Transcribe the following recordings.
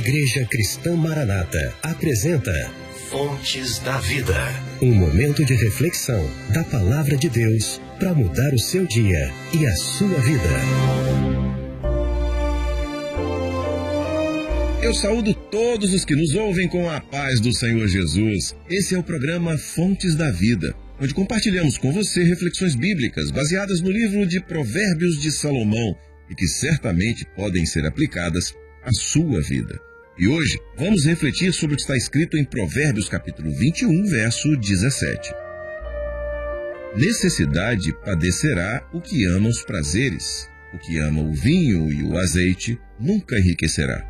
Igreja Cristã Maranata apresenta Fontes da Vida. Um momento de reflexão da Palavra de Deus para mudar o seu dia e a sua vida. Eu saúdo todos os que nos ouvem com a paz do Senhor Jesus. Esse é o programa Fontes da Vida, onde compartilhamos com você reflexões bíblicas baseadas no livro de Provérbios de Salomão e que certamente podem ser aplicadas à sua vida. E hoje vamos refletir sobre o que está escrito em Provérbios capítulo 21, verso 17. Necessidade padecerá o que ama os prazeres, o que ama o vinho e o azeite nunca enriquecerá.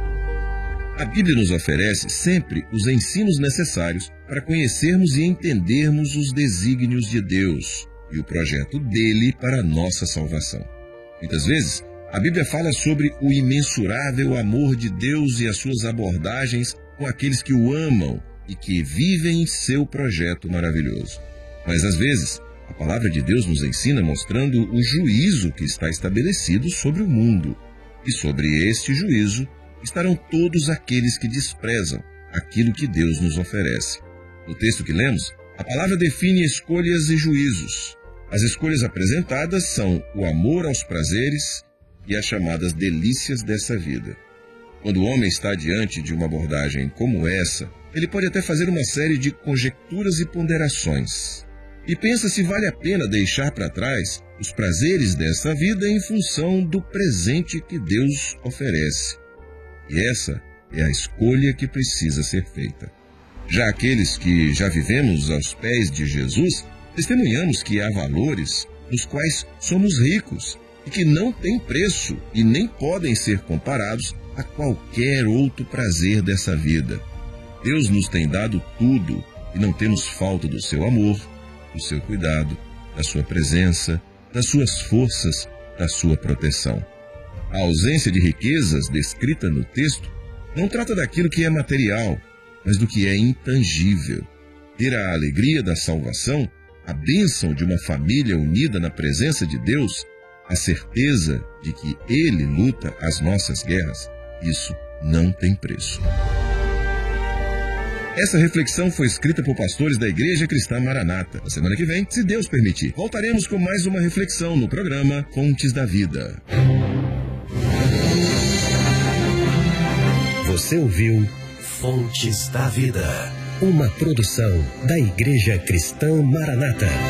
A Bíblia nos oferece sempre os ensinos necessários para conhecermos e entendermos os desígnios de Deus e o projeto dele para a nossa salvação. Muitas vezes, a Bíblia fala sobre o imensurável amor de Deus e as suas abordagens com aqueles que o amam e que vivem seu projeto maravilhoso. Mas, às vezes, a palavra de Deus nos ensina mostrando o juízo que está estabelecido sobre o mundo. E sobre este juízo estarão todos aqueles que desprezam aquilo que Deus nos oferece. No texto que lemos, a palavra define escolhas e juízos. As escolhas apresentadas são o amor aos prazeres e as chamadas delícias dessa vida. Quando o homem está diante de uma abordagem como essa, ele pode até fazer uma série de conjecturas e ponderações. E pensa se vale a pena deixar para trás os prazeres dessa vida em função do presente que Deus oferece. E essa é a escolha que precisa ser feita. Já aqueles que já vivemos aos pés de Jesus, testemunhamos que há valores nos quais somos ricos e que não têm preço e nem podem ser comparados a qualquer outro prazer dessa vida. Deus nos tem dado tudo e não temos falta do seu amor, do seu cuidado, da sua presença, das suas forças, da sua proteção. A ausência de riquezas descrita no texto não trata daquilo que é material, mas do que é intangível. Ter a alegria da salvação, a bênção de uma família unida na presença de Deus, a certeza de que Ele luta as nossas guerras, isso não tem preço. Essa reflexão foi escrita por pastores da Igreja Cristã Maranata. Na semana que vem, se Deus permitir, voltaremos com mais uma reflexão no programa Fontes da Vida. Você ouviu Fontes da Vida, uma produção da Igreja Cristã Maranata.